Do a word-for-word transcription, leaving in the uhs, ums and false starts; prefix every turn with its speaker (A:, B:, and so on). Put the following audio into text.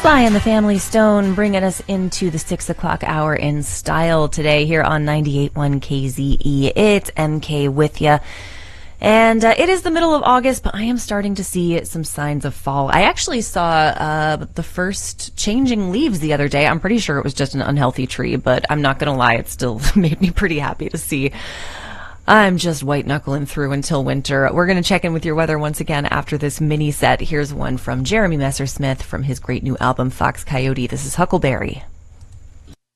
A: Sly and the Family Stone bringing us into the six o'clock hour in style today here on ninety-eight point one K Z E. It's M K with ya. And uh, it is the middle of August, but I am starting to see some signs of fall. I actually saw uh, the first changing leaves the other day. I'm pretty sure it was just an unhealthy tree, but I'm not going to lie, it still made me pretty happy to see. I'm just white-knuckling through until winter. We're going to check in with your weather once again after this mini set. Here's one from Jeremy Messersmith from his great new album, Fox Coyote. This is Huckleberry.